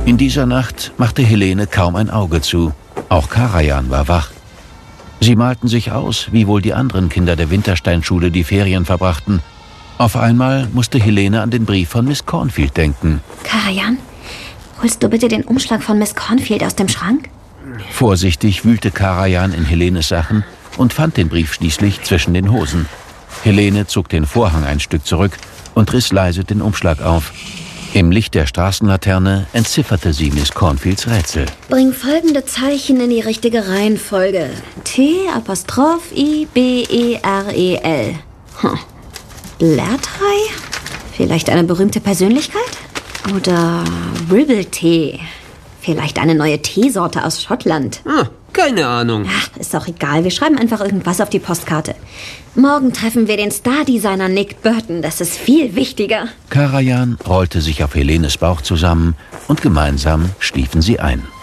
In dieser Nacht machte Helene kaum ein Auge zu. Auch Karajan war wach. Sie malten sich aus, wie wohl die anderen Kinder der Wintersteinschule die Ferien verbrachten. Auf einmal musste Helene an den Brief von Miss Cornfield denken. Karajan, holst du bitte den Umschlag von Miss Cornfield aus dem Schrank? Vorsichtig wühlte Karajan in Helenes Sachen und fand den Brief schließlich zwischen den Hosen. Helene zog den Vorhang ein Stück zurück und riss leise den Umschlag auf. Im Licht der Straßenlaterne entzifferte sie Miss Cornfields Rätsel. Bring folgende Zeichen in die richtige Reihenfolge. T'-I-B-E-R-E-L. Blätterei? Vielleicht eine berühmte Persönlichkeit? Oder Ribble-Tee? Vielleicht eine neue Teesorte aus Schottland? Keine Ahnung. Ach, ist doch egal. Wir schreiben einfach irgendwas auf die Postkarte. Morgen treffen wir den Star-Designer Nick Burton. Das ist viel wichtiger. Karajan rollte sich auf Helenes Bauch zusammen und gemeinsam schliefen sie ein.